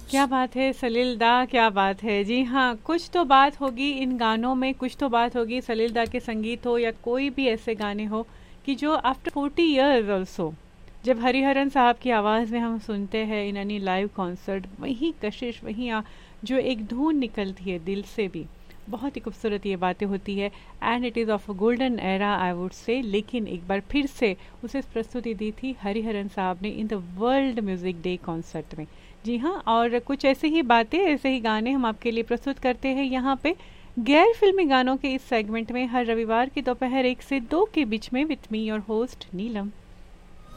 क्या बात है सलील दा, क्या बात है। जी हाँ, कुछ तो बात होगी इन गानों में, कुछ तो बात होगी सलील दा के संगीत हो या कोई भी ऐसे गाने हो कि जो आफ्टर 40 इयर्स ऑल्सो जब हरिहरन साहब की आवाज़ में हम सुनते हैं इन एनी लाइव कॉन्सर्ट, वही कशिश, वही जो एक धुन निकलती है दिल से भी, बहुत ही खूबसूरत ये बातें होती है। And it is of a golden era I would say. लेकिन एक बार फिर से उसे प्रस्तुति दी थी हरिहरन साहब ने in the world music day concert में। जी हाँ, और कुछ ऐसे ही बातें, ऐसे ही गाने हम आपके लिए प्रस्तुत करते हैं यहाँ पे गैर फिल्मी गानों के इस सेगमेंट में हर रविवार की दोपहर 1 से 2 के बीच में with me your host Neelam.